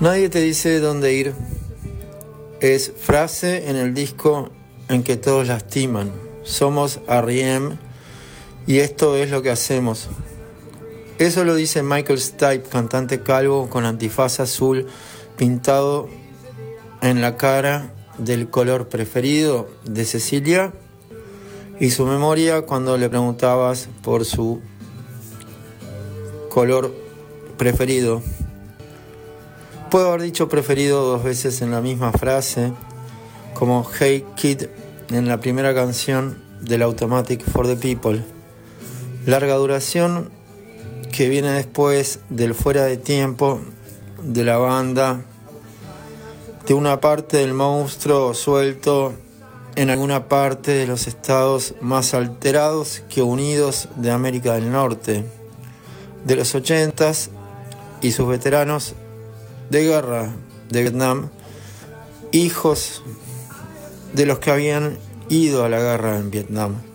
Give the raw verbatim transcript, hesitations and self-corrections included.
Nadie te dice dónde ir. Es frase en el disco en que todos lastiman. Somos R E M y esto es lo que hacemos. Eso lo dice Michael Stipe, cantante calvo con antifaz azul pintado en la cara del color preferido de Cecilia, y su memoria cuando le preguntabas por su color preferido. Puedo haber dicho preferido dos veces en la misma frase, como Hey Kid en la primera canción del Automatic for the People. Larga duración que viene después del fuera de tiempo de la banda, de una parte del monstruo suelto en alguna parte de los estados más alterados que unidos de América del Norte, de los ochentas y sus veteranos de guerra de Vietnam, hijos de los que habían ido a la guerra en Vietnam.